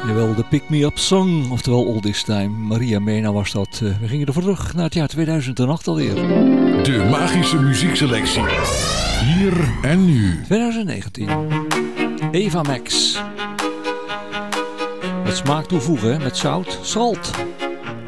Jawel, de Pick Me Up Song, oftewel All This Time. Maria Mena was dat. We gingen ervoor terug naar het jaar 2008 alweer. De magische muziekselectie. Hier en nu. 2019. Eva Max. Met smaak toevoegen, met zout, salt.